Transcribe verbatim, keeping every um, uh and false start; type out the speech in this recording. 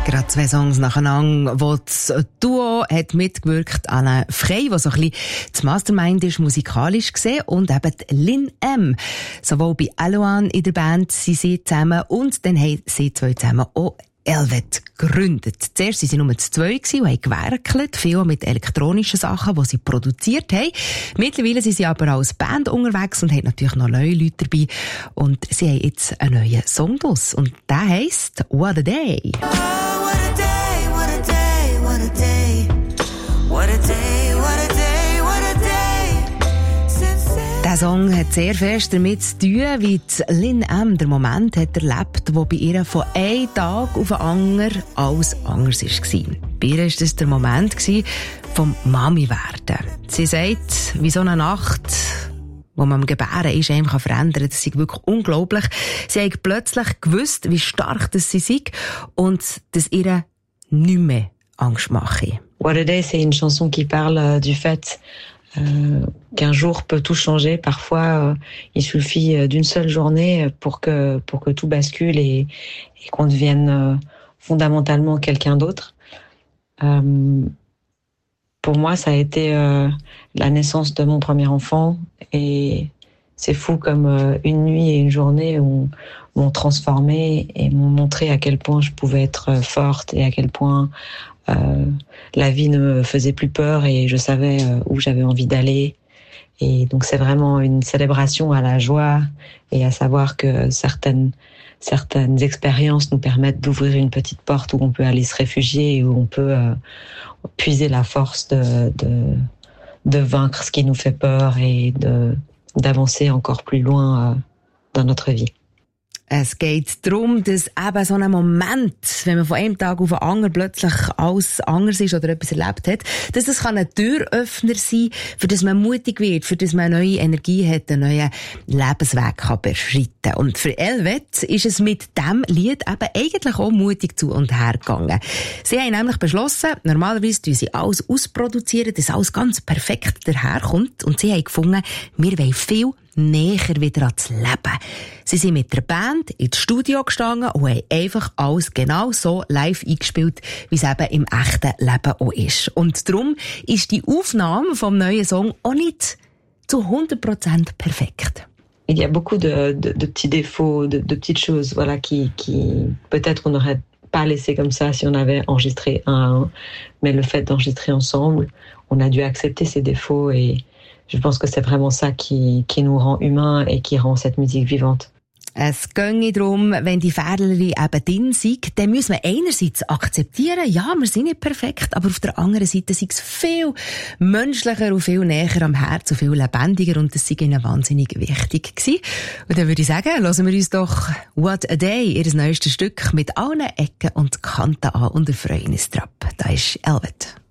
Gerade zwei Songs nacheinander, wo das Duo hat mitgewirkt an einem Frey, der so ein bisschen das Mastermind ist, musikalisch gesehen, und eben Lin M. Sowohl bei Eloan in der Band sind sie zusammen und dann haben sie zwei zusammen auch Elvet gegründet. Zuerst waren sie nur zwei und haben gewerkelt, viel mit elektronischen Sachen, die sie produziert haben. Mittlerweile sind sie aber als Band unterwegs und haben natürlich noch neue Leute dabei. Und sie haben jetzt einen neuen Song draus. Und der heisst What a Day. Oh, what a day, what a day, what a day. What a day, what a day, what a day. Der Song hat sehr fest damit zu tun, wie die Lin M den Moment hat erlebt, wo bei ihr von einem Tag auf den anderen alles anders war. Bei ihr war das der Moment vom Mami-Werden. Sie sagt, wie so eine Nacht, wo man am Gebären ist, einem verändern kann. Das ist wirklich unglaublich. Sie hat plötzlich gewusst, wie stark das sie sei und dass ihr nicht mehr Angst mache. What a Day, c'est une chanson qui parle du fait Euh, qu'un jour peut tout changer. Parfois, euh, il suffit d'une seule journée pour que pour que tout bascule et, et qu'on devienne euh, fondamentalement quelqu'un d'autre. Euh, pour moi, ça a été euh, la naissance de mon premier enfant et c'est fou comme euh, une nuit et une journée m'ont, m'ont transformée et m'ont montré à quel point je pouvais être forte et à quel point Euh, la vie ne me faisait plus peur et je savais euh, où j'avais envie d'aller. Et donc c'est vraiment une célébration à la joie et à savoir que certaines certaines expériences nous permettent d'ouvrir une petite porte où on peut aller se réfugier et où on peut euh, puiser la force de, de de vaincre ce qui nous fait peur et de d'avancer encore plus loin euh, dans notre vie. Es geht darum, dass eben so ein Moment, wenn man von einem Tag auf den anderen plötzlich alles anders ist oder etwas erlebt hat, dass es ein Türöffner sein kann, für das man mutig wird, für das man eine neue Energie hat, einen neuen Lebensweg kann beschreiten. Und für Elvet ist es mit diesem Lied eben eigentlich auch mutig zu und her gegangen. Sie haben nämlich beschlossen, normalerweise tun sie alles ausproduzieren, dass alles ganz perfekt daherkommt. Und sie haben gefunden, wir wollen viel näher wieder ans Leben. Sie sind mit der Band ins Studio gestanden und haben einfach alles genau so live eingespielt, wie es eben im echten Leben auch ist. Und darum ist die Aufnahme vom neuen Song auch nicht zu hundert Prozent perfekt. Il y a beaucoup de, de, de petits défauts, de, de petites choses, voilà, qui, qui peut-être on n'aurait pas laissé comme ça si on avait enregistré un à un. Mais le fait d'enregistrer ensemble, on a dû accepter ces défauts et je pense que c'est vraiment ça qui, qui nous rend humains et qui rend cette musique vivante. Es ginge darum, wenn die Fehler eben drin sind, dann muss man einerseits akzeptieren, ja, wir sind nicht perfekt, aber auf der anderen Seite sei es viel menschlicher und viel näher am Herz und viel lebendiger und das sei ihnen wahnsinnig wichtig gewesen. Und dann würde ich sagen, hören wir uns doch What a Day, ihr neuestes Stück, mit allen Ecken und Kanten an und erfreuen uns drauf. Da ist Elvet.